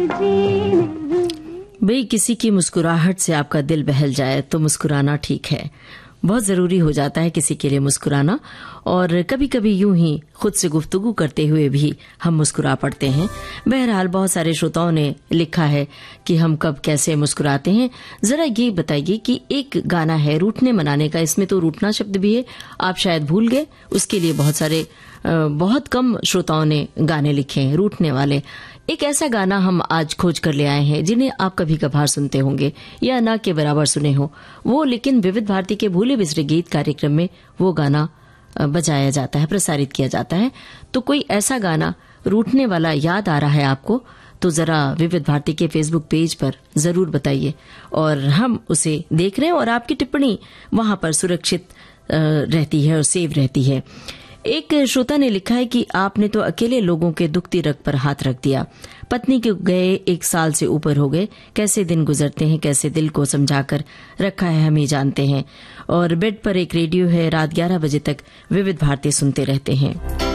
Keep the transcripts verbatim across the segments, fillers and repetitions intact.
भाई, किसी की मुस्कुराहट से आपका दिल बहल जाए तो मुस्कुराना ठीक है। बहुत जरूरी हो जाता है किसी के लिए मुस्कुराना, और कभी कभी यूं ही खुद से गुफ्तगू करते हुए भी हम मुस्कुरा पड़ते हैं। बहरहाल, बहुत सारे श्रोताओं ने लिखा है कि हम कब कैसे मुस्कुराते हैं। जरा ये बताइए कि एक गाना है रूठने मनाने का, इसमें तो रूठना शब्द भी है, आप शायद भूल गए। उसके लिए बहुत सारे बहुत कम श्रोताओं ने गाने लिखे हैं रूठने वाले। एक ऐसा गाना हम आज खोज कर ले आए हैं जिन्हें आप कभी कभार सुनते होंगे या ना के बराबर सुने हो वो, लेकिन विविध भारती के भूले बिसरे गीत कार्यक्रम में वो गाना बजाया जाता है, प्रसारित किया जाता है। तो कोई ऐसा गाना रूठने वाला याद आ रहा है आपको तो जरा विविध भारती के फेसबुक पेज पर जरूर बताइए, और हम उसे देख रहे हैं और आपकी टिप्पणी वहां पर सुरक्षित रहती है और सेव रहती है। एक श्रोता ने लिखा है कि आपने तो अकेले लोगों के दुखती रग पर हाथ रख दिया। पत्नी के गए एक साल से ऊपर हो गए, कैसे दिन गुजरते हैं, कैसे दिल को समझाकर रखा है हम ही जानते हैं। और बेड पर एक रेडियो है, रात ग्यारह बजे तक विविध भारती सुनते रहते हैं।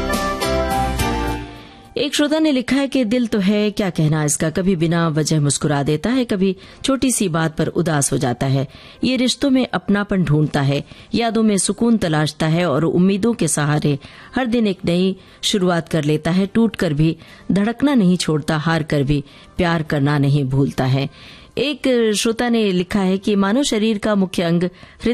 एक श्रोता ने लिखा है कि दिल तो है, क्या कहना इसका, कभी बिना वजह मुस्कुरा देता है, कभी छोटी सी बात पर उदास हो जाता है। ये रिश्तों में अपनापन ढूंढता है, यादों में सुकून तलाशता है और उम्मीदों के सहारे हर दिन एक नई शुरुआत कर लेता है। टूट कर भी धड़कना नहीं छोड़ता, हार कर भी प्यार करना नहीं भूलता है। एक श्रोता ने लिखा है कि मानव शरीर का मुख्य अंग